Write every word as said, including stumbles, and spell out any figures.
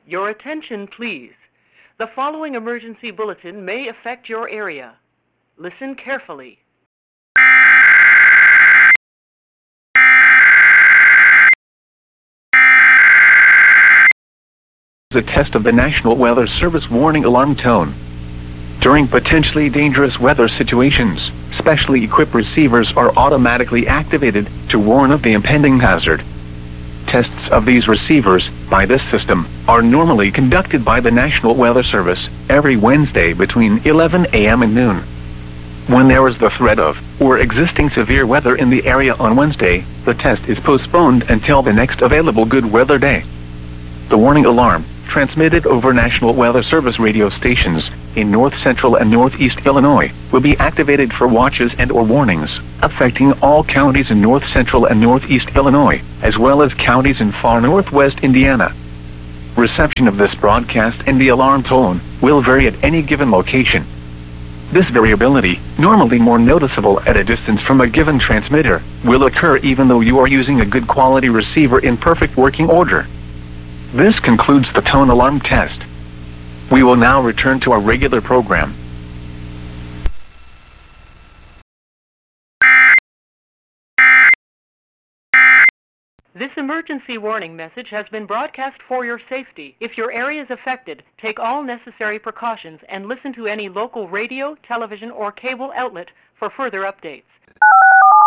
Your attention, please. The following emergency bulletin may affect your area. Listen carefully. A test of the National Weather Service warning alarm tone. During potentially dangerous weather situations, specially equipped receivers are automatically activated to warn of the impending hazard. Tests of these receivers, by this system, are normally conducted by the National Weather Service every Wednesday between eleven a m and noon. When there is the threat of, or existing severe weather in the area on Wednesday, the test is postponed until the next available good weather day. The warning alarm, transmitted over National Weather Service radio stations in north central and northeast Illinois, will be activated for watches and or warnings affecting all counties in north central and northeast Illinois, as well as counties in far northwest Indiana. Reception of this broadcast and the alarm tone will vary at any given location. This variability, normally more noticeable at a distance from a given transmitter, will occur even though you are using a good quality receiver in perfect working order. This concludes the tone alarm test. We will now return to our regular program. This emergency warning message has been broadcast for your safety. If your area is affected, take all necessary precautions and listen to any local radio, television, or cable outlet for further updates.